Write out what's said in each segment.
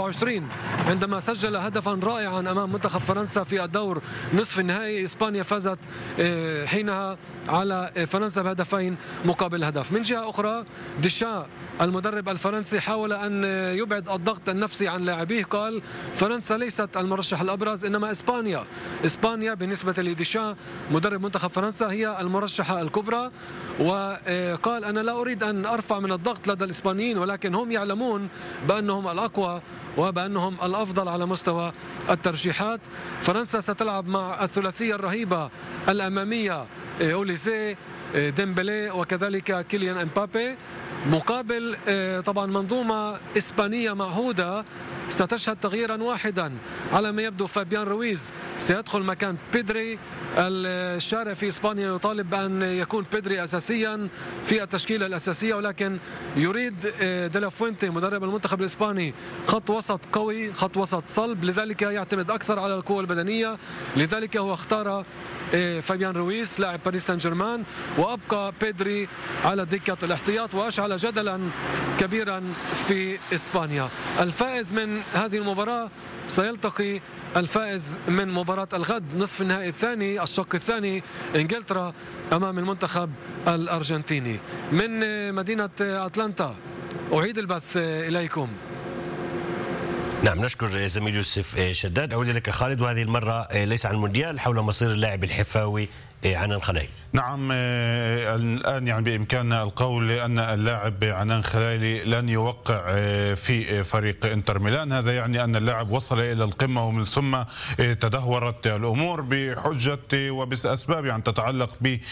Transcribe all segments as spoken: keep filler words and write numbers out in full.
وعشرين عندما سجل هدفا رائعا أمام منتخب فرنسا في الدور نصف النهائي. إسبانيا فازت حينها على فرنسا بهدفين مقابل هدف. من جهة أخرى ديشا المدرب الفرنسي حاول أن يبعد الضغط النفسي عن لاعبيه، قال فرنسا ليست المرشح الأبرز إنما إسبانيا. إسبانيا بالنسبة لديشا مدرب منتخب فرنسا هي المرشحة الكبرى، وقال أنا لا أريد أن أرفع من الضغط لدى الإسبانيين، ولكن هم يعلمون بأنهم الأقوى وبأنهم الأفضل على مستوى الترشيحات. فرنسا ستلعب مع الثلاثية الرهيبة الأمامية أوليسي ديمبلي وكذلك كيليان امبابي، مقابل طبعا منظومة إسبانية معهودة ستشهد تغييرا واحدا على ما يبدو. فابيان رويز سيدخل مكان بيدري. الشارع في إسبانيا يطالب بأن يكون بيدري أساسيا في التشكيلة الأساسية، ولكن يريد ديلا فوينتي مدرب المنتخب الإسباني خط وسط قوي، خط وسط صلب، لذلك يعتمد أكثر على القوة البدنية، لذلك هو اختار فابيان رويز لاعب باريس سان جيرمان، وأبقى بيدري على دكة الاحتياط، وأشعل جدلا كبيرا في إسبانيا. الفائز من هذه المباراة سيلتقي الفائز من مباراة الغد نصف النهائي الثاني الشق الثاني إنجلترا أمام المنتخب الأرجنتيني. من مدينة أتلانتا أعيد البث إليكم. نعم، نشكر زميل يوسف شداد. أعود لك خالد، وهذه المرة ليس عن المونديال، حول مصير اللاعب الحفاوي عنان خلايلي. نعم، الآن يعني بإمكاننا القول أن اللاعب عنان خلايلي لن يوقع في فريق انتر ميلان. هذا يعني أن اللاعب وصل إلى القمة ومن ثم تدهورت الأمور بحجة وبأسباب يعني تتعلق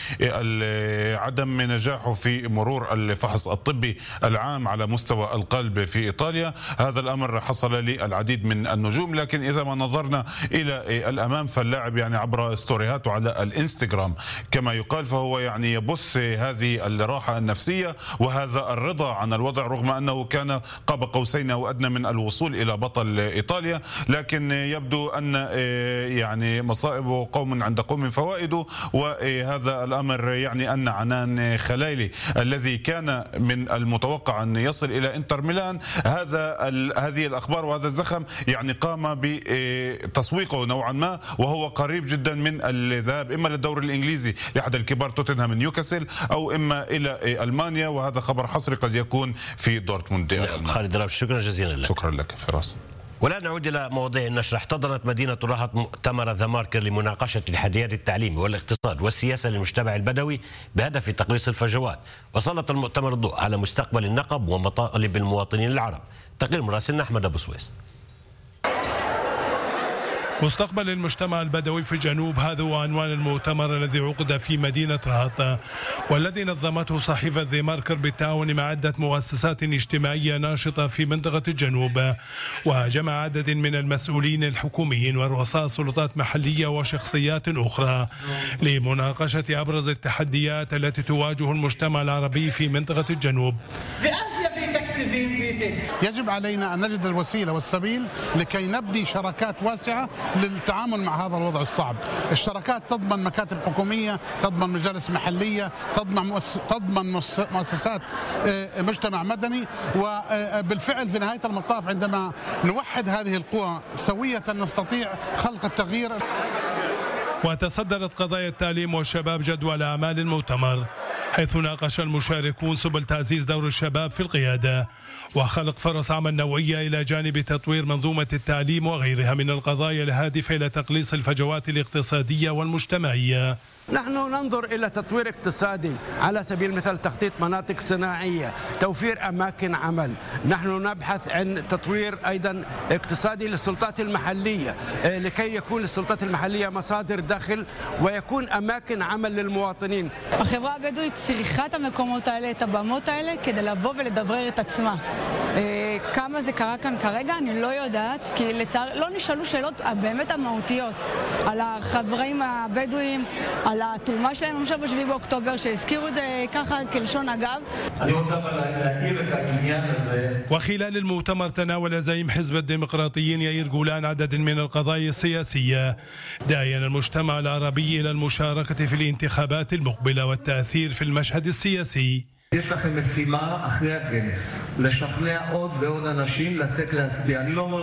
بعدم نجاحه في مرور الفحص الطبي العام على مستوى القلب في إيطاليا. هذا الأمر حصل للعديد من النجوم، لكن إذا ما نظرنا إلى الأمام فاللاعب يعني عبر ستوريهاته على الانستغرام كما يقال فهو يعني يبث هذه الراحة النفسية وهذا الرضا عن الوضع، رغم أنه كان قاب قوسين أو أدنى من الوصول إلى بطل إيطاليا. لكن يبدو أن يعني مصائب قوم عند قوم فوائد، وهذا الأمر يعني أن عنان خلايلي الذي كان من المتوقع أن يصل إلى انتر ميلان، هذا هذه الأخبار وهذا الزخم يعني قام بتسويقه نوعا ما، وهو قريب جدا من الذهاب إما للدوري الإنجليزي لأحد الكبار توتنهام من نيوكاسل أو إما إلى ألمانيا، وهذا خبر حصري قد يكون في دورتموند. نعم. خالد راب، شكرا جزيلا لك. شكرا لك فراس. ولا نعود إلى مواضيع النشر. احتضنت مدينة راحت مؤتمر ذا ماركر لمناقشة التحديات التعليمي والاقتصاد والسياسة للمجتمع البدوي بهدف تقليص الفجوات. وسلط المؤتمر الضوء على مستقبل النقب ومطالب المواطنين العرب. تقرير مراسلنا أحمد أبو سويس. مستقبل المجتمع البدوي في الجنوب، هذا هو عنوان المؤتمر الذي عقد في مدينة رهط، والذي نظمته صحيفة ذا ماركر بالتعاون مع عدة مؤسسات اجتماعية ناشطة في منطقة الجنوب، وجمع عدد من المسؤولين الحكوميين ورؤساء سلطات محلية وشخصيات أخرى لمناقشة أبرز التحديات التي تواجه المجتمع العربي في منطقة الجنوب. في آسيا في تكتيفين في يجب علينا أن نجد الوسيلة والسبيل لكي نبني شراكات واسعة للتعامل مع هذا الوضع الصعب. الشراكات تضمن مكاتب حكومية، تضمن مجالس محلية، تضمن مؤسس تضمن مؤسسات مجتمع مدني، وبالفعل في نهاية المطاف عندما نوحد هذه القوى سوية نستطيع خلق التغيير. وتصدرت قضايا التعليم والشباب جدول أعمال المؤتمر، حيث ناقش المشاركون سبل تعزيز دور الشباب في القيادة وخلق فرص عمل نوعية إلى جانب تطوير منظومة التعليم وغيرها من القضايا الهادفة إلى تقليص الفجوات الاقتصادية والمجتمعية. نحن ننظر إلى تطوير اقتصادي على سبيل المثال تخطيط مناطق صناعية، توفير أماكن عمل. نحن نبحث عن تطوير أيضا اقتصادي للسلطات المحلية لكي يكون للسلطات المحلية مصادر دخل ويكون أماكن עמל ללמואטנין. החברה הבדואית צריכה את המקומות האלה, את הבמות האלה, כדי לבוא ולדברר את עצמה. כמה זה קרה כאן כרגע אני לא יודעת, כי לצער לא נשאלו שאלות באמת המהותיות על החברים הבדואים, על התרומה שלהם למשל בשביעי באוקטובר, שהזכירו את זה ככה כלשון אגב. אני רוצה להכיר את העניין הזה. وخلال المؤتمر تناول زعيم حزب الديمقراطيين يائير جولان عدد من القضايا السياسية، داعيا المجتمع العربي إلى المشاركة في الانتخابات المقبلة والتأثير في المشهد السياسي. יש לכם משימה אחרי הכנס, לשכנע עוד ועוד אנשים לצאת להצביע. אני לא אומר